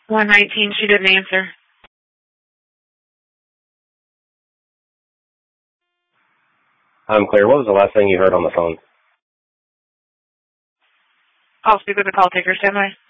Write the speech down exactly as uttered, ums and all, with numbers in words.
one nineteen, she didn't answer. I'm clear. What was the last thing you heard on the phone? I'll speak with the call taker. Stand by.